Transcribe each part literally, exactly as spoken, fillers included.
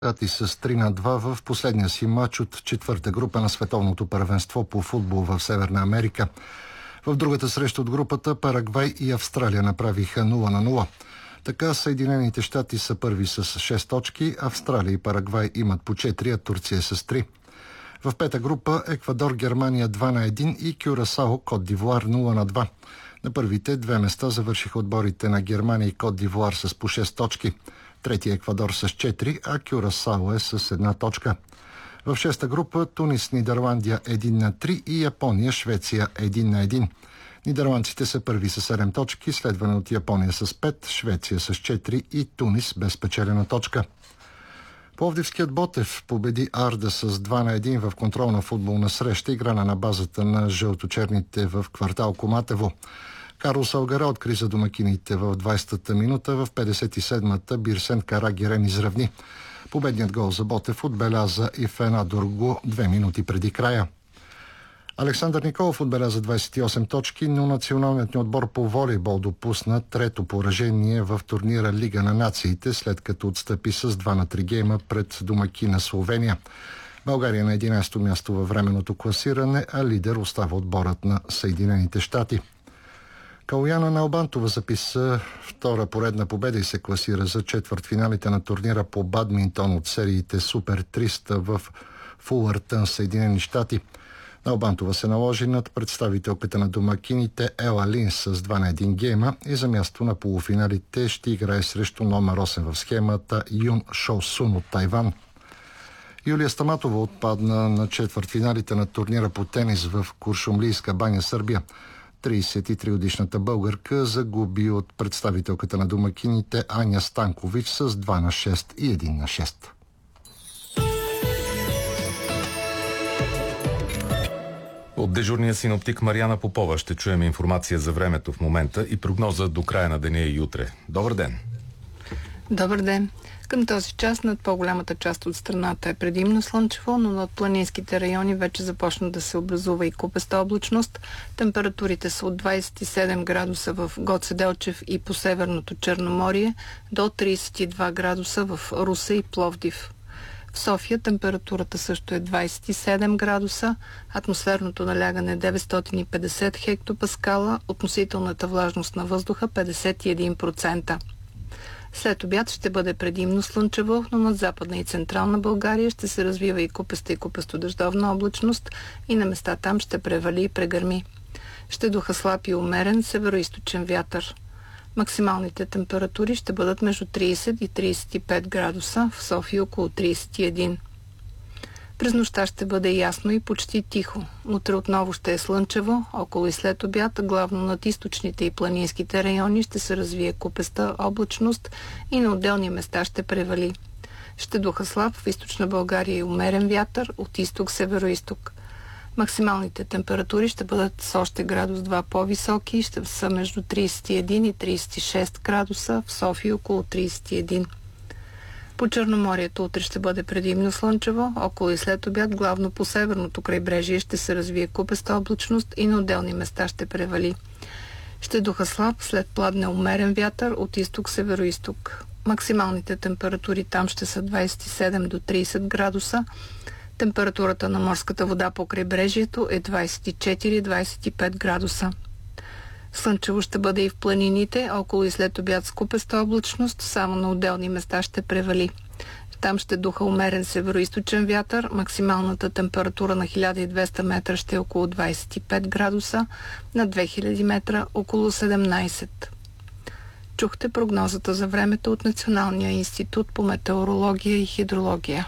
и с три на два в последния си матч от четвърта група на световното първенство по футбол в Северна Америка. В другата среща от групата Парагвай и Австралия направиха нула на нула. Така Съединените щати са първи с шест точки, Австралия и Парагвай имат по четири, а Турция с три. В пета група Еквадор, Германия два на един и Кюрасао, Кот д'Ивуар нула на два. На първите две места завършиха отборите на Германия и Кот д'Ивуар с по шест точки. Трети Еквадор с четири, а Кюрасао е с една точка. В шеста група Тунис, Нидерландия един на три и Япония, Швеция един на един. Нидерландците са първи с седем точки, следвани от Япония с пет, Швеция с четири и Тунис без печелена точка. Пловдивският Ботев победи Арда с два на един в контролна футболна среща, играна на базата на жълточерните в квартал Коматево. Карлос Алгара откри за домакините в двадесетата минута, в петдесет и седмата Бирсен Карагерен изравни. Победният гол за Ботев отбеляза и Фена Дорго две минути преди края. Александър Николов отбеляза двадесет и осем точки, но националният ни отбор по волейбол допусна трето поражение в турнира Лига на нациите, след като отстъпи с два на три гейма пред домакина Словения. България на единадесето място във временното класиране, а лидер остава отборът на Съединените щати. Калояна Налбантова записа втора поредна победа и се класира за четвъртфиналите на турнира по бадминтон от сериите Супер триста в Фулъртън, Съединени щати. Налбантова се наложи над представителката на домакините Ела Лин с два на един гейма и за място на полуфиналите ще играе срещу номер осем в схемата Юн Шо Сун от Тайван. Юлия Стаматова отпадна на четвъртфиналите на турнира по тенис в Куршумлийска баня, Сърбия. тридесет и три годишната българка загуби от представителката на домакините Аня Станкович с два на шест и един на шест. От дежурния синоптик Мариана Попова ще чуем информация за времето в момента и прогноза до края на деня и утре. Добър ден! Добър ден! Към този час над по-голямата част от страната е предимно слънчево, но над планинските райони вече започна да се образува и купеста облачност. Температурите са от двадесет и седем градуса в Гоце Делчев и по Северното Черноморие до тридесет и два градуса в Русе и Пловдив. В София температурата също е двадесет и седем градуса, атмосферното налягане деветстотин и петдесет хектопаскала, относителната влажност на въздуха петдесет и един процента. След обяд ще бъде предимно слънчево, но над Западна и Централна България ще се развива и купеста и купестодъждовна облачност и на места там ще превали и прегърми. Ще духа слаб и умерен североизточен вятър. Максималните температури ще бъдат между тридесет и тридесет и пет градуса, в София около тридесет и един. През нощта ще бъде ясно и почти тихо. Утре отново ще е слънчево, около и след обяд, главно над източните и планинските райони ще се развие купеста облачност и на отделни места ще превали. Ще духа слаб в източна България и умерен вятър от изток-североизток. Максималните температури ще бъдат с още градус два по-високи и ще са между тридесет и един и тридесет и шест градуса, в София около тридесет и един. По Черноморието утре ще бъде предимно слънчево, около и след обяд главно по северното крайбрежие ще се развие купеста облачност и на отделни места ще превали. Ще духа слаб, след пладне умерен вятър от изток-североизток. Максималните температури там ще са двадесет и седем до тридесет градуса. Температурата на морската вода по крайбрежието е двадесет и четири до двадесет и пет градуса. Слънчево ще бъде и в планините, около и след обяд с купеста облачност, само на отделни места ще превали. Там ще духа умерен североизточен вятър, максималната температура на хиляда и двеста метра ще е около двадесет и пет градуса, на две хиляди метра около седемнадесет. Чухте прогнозата за времето от Националния институт по метеорология и хидрология.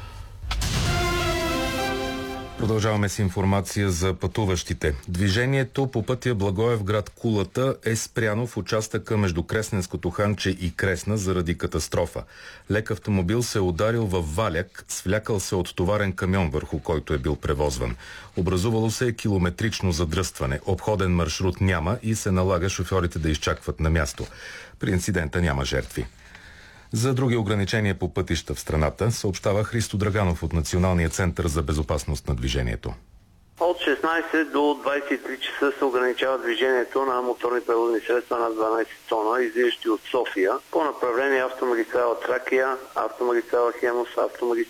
Продължаваме с информация за пътуващите. Движението по пътя Благоевград – Кулата е спряно в участъка между Кресненското ханче и Кресна заради катастрофа. Лек автомобил се е ударил във валяк, свлякал се от товарен камион, върху който е бил превозван. Образувало се е километрично задръстване. Обходен маршрут няма и се налага шофьорите да изчакват на място. При инцидента няма жертви. За други ограничения по пътища в страната съобщава Христо Драганов от Националния център за безопасност на движението. От шестнадесет до двадесет и три часа се ограничава движението на моторни превозни средства над дванадесет тона, излизащи от София по направление автомагистрала Тракия, автомагистрала Хемус, автомагистрала